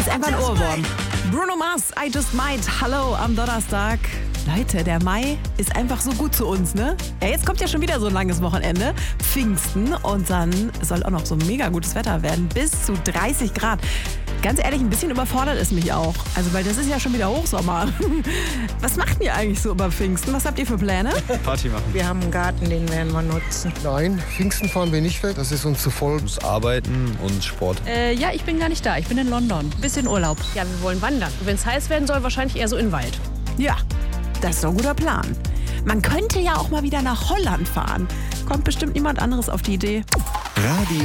Ist einfach ein Ohrwurm. Bruno Mars, I Just Might. Hallo am Donnerstag. Leute, der Mai ist einfach so gut zu uns, ne? Ja, jetzt kommt ja schon wieder so ein langes Wochenende, Pfingsten, und dann soll auch noch so mega gutes Wetter werden, bis zu 30 Grad. Ganz ehrlich, ein bisschen überfordert es mich auch. Also, weil das ist ja schon wieder Hochsommer. Was macht ihr eigentlich so über Pfingsten? Was habt ihr für Pläne? Party machen. Wir haben einen Garten, den werden wir nutzen. Nein, Pfingsten fahren wir nicht weg, das ist uns zu voll. Muss arbeiten und Sport. Ja, ich bin gar nicht da. Ich bin in London. Bisschen Urlaub. Ja, wir wollen wandern. Wenn es heiß werden soll, wahrscheinlich eher so in den Wald. Ja, das ist doch ein guter Plan. Man könnte ja auch mal wieder nach Holland fahren. Kommt bestimmt niemand anderes auf die Idee. Radio